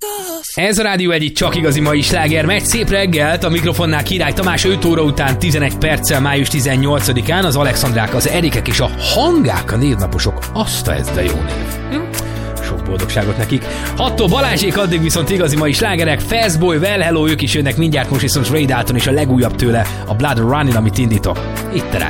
Ez a Rádió Egy csak igazi mai sláger megy. Szép reggelt, a mikrofonnál Király Tamás 5 óra után 11 perccel május 18-án az Alexandrák, az Erikek és a Hangák a névnaposok. Azt a ez de jó név. Sok boldogságot nekik. 6-tól Balázsék, addig viszont igazi mai slágerek. Fastboy, Well Hello, ők is jönnek mindjárt, most viszont Ray Dalton és a legújabb tőle, a Blood Running, amit indítok. Itt a Rádió.